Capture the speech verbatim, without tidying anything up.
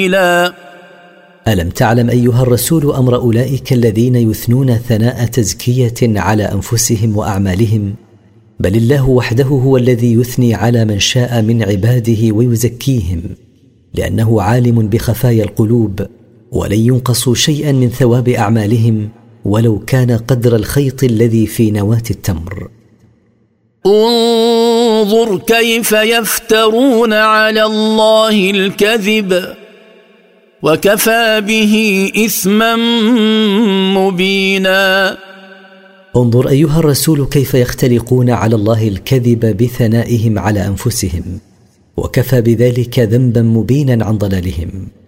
ألم تعلم أيها الرسول أمر أولئك الذين يثنون ثناء تزكية على أنفسهم وأعمالهم؟ بل الله وحده هو الذي يثني على من شاء من عباده ويزكيهم، لأنه عالم بخفايا القلوب، ولن ينقصوا شيئا من ثواب أعمالهم ولو كان قدر الخيط الذي في نواة التمر. انظر كيف يفترون على الله الكذب وكفى به إثما مبينا. انظر أيها الرسول كيف يختلقون على الله الكذب بثنائهم على أنفسهم، وكفى بذلك ذنبا مبينا عن ضلالهم.